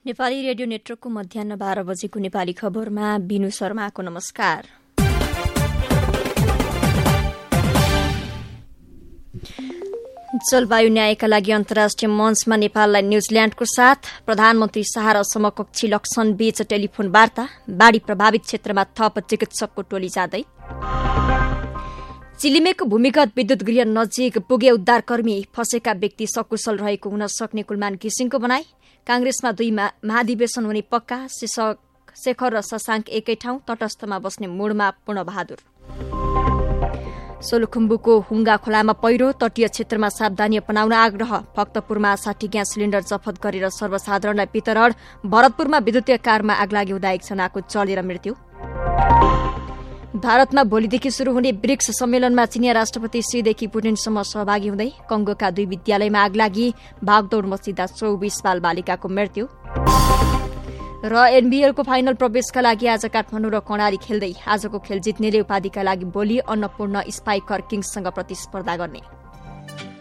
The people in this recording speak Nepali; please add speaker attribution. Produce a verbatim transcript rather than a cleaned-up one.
Speaker 1: नेपाली रेडियो नेटवर्कको मध्याह बाह्र बजेको नेपाली खबरमा बिनु शर्माको नमस्कार। जलवायु न्यायका लागि अन्तर्राष्ट्रिय मञ्चमा नेपाललाई न्यूजील्याण्डको साथ, प्रधानमन्त्री शाह र समकक्षी लक्षण बीच टेलिफोन वार्ता, बाढ़ी प्रभावित क्षेत्रमा थप चिकित्सकको टोली जाँदै। चिलिमेको भूमिगत विद्युत गृह नजिक पुगे उद्धारकर्मी, फँसेका व्यक्ति सकुशल रहेको हुन सक्ने कुलमान घिसिङको भनाई। कांग्रेसमा दुई महाधिवेशन हुने पक्का, शेखर र शशाङ्क एकै ठाउँ, तटस्थमा बस्ने मूडमा पूर्णबहादुर। सोलुखुम्बुको हुङ्गा खोलामा पहिरो, तटीय क्षेत्रमा सावधानी अपनाउन आग्रह। भक्तपुरमा साठी ग्यास सिलिण्डर जफत गरेर सर्वसाधारणलाई वितरण। भरतपुरमा विद्युतीय कारमा आगलागी हुँदा एकजनाको जलेर मृत्यु। भारतमा भोलिदेखि शुरू हुने ब्रिक्स सम्मेलनमा चिनिया राष्ट्रपति सीदेखि पुटिनसम्म सहभागी हुँदै। कंगोका दुई विद्यालयमा आगलागी, भागदौड़ मचिँदा चौबिस बाल बालिकाको मृत्यु। र एनबीएलको फाइनल प्रवेशका लागि आज काठमाडौँ र कर्णाली खेल्दै। आजको खेल जित्नेले उपाधिका लागि भोलि अन्नपूर्ण स्पाइकर किङ्ससँग प्रतिस्पर्धा गर्ने।